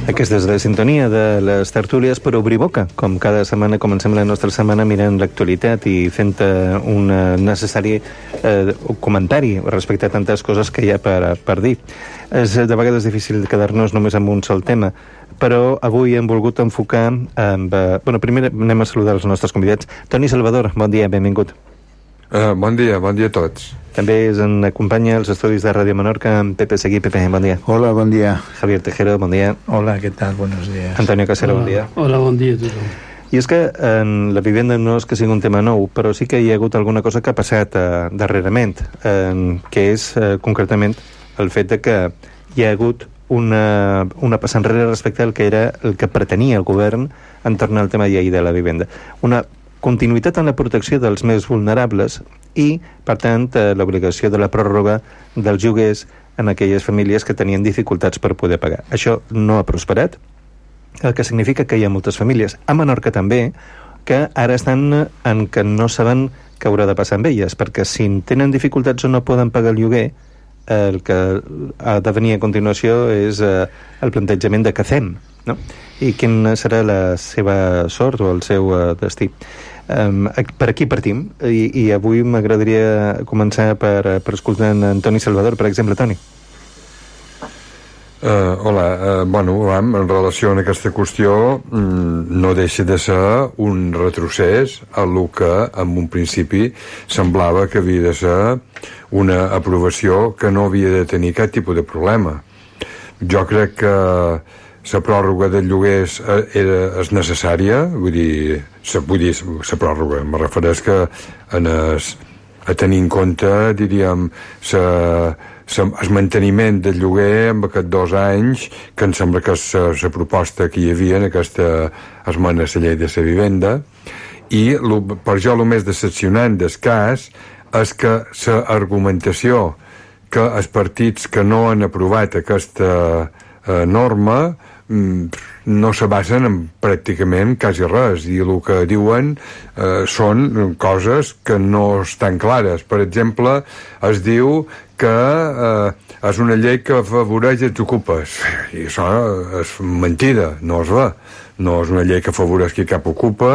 Aquesta és la sintonia de les tertúlies per obrir boca. Com cada setmana comencem la nostra setmana mirant l'actualitat i fent un necessari comentari respecte a tantes coses que hi ha per dir. És de vegades difícil quedar-nos només amb un sol tema, però avui hem volgut enfocar amb... primer anem a saludar els nostres convidats. Toni Salvador, bon dia, benvingut. Bon dia a tots. També ens acompanya als estudis de Ràdio Menorca en Pepe Seguí. Pepe, bon dia. Hola, bon dia. Javier Tejero, bon dia. Hola, ¿qué tal? Buenos días. Antonio Casero, bon dia. Hola, bon dia a tothom. I és que en la vivenda no és que sigui un tema nou, però sí que hi ha hagut alguna cosa que ha passat darrerament, que és concretament el fet de que hi ha hagut una passa enrere respecte al que era el que pretenia el govern en tornar al tema llei de la vivenda. Una continuïtat en la protecció dels més vulnerables i, per tant, l'obligació de la pròrroga dels lloguers en aquelles famílies que tenien dificultats per poder pagar. Això no ha prosperat, el que significa que hi ha moltes famílies, a Menorca també, que ara estan en que no saben què haurà de passar amb elles, perquè si tenen dificultats o no poden pagar el lloguer, el que ha de venir a continuació és el plantejament de què fem, no? I quina serà la seva sort o el seu destí. Per aquí partim, i avui m'agradaria començar per escoltar en Toni Salvador, per exemple. Toni. Hola, en relació a aquesta qüestió no deixa de ser un retrocés a lo que en un principi semblava que havia de ser una aprovació que no havia de tenir cap tipus de problema. Jo crec que la pròrroga dels lloguers és necessària, vull dir, la pròrroga, me refereix que a tenir en compte, diríem, el manteniment del lloguer en aquests 2 anys, que em sembla que és la proposta que hi havia en aquesta esmena a la llei de la vivenda, i per jo el més decepcionant del cas és que l'argumentació que els partits que no han aprovat aquesta norma no se basen en pràcticament quasi res, i el que diuen són coses que no estan clares. Per exemple, es diu que és una llei que afavoreix els ocupes, i això és mentida, no és res. No és una llei que afavoreix qui cap ocupa,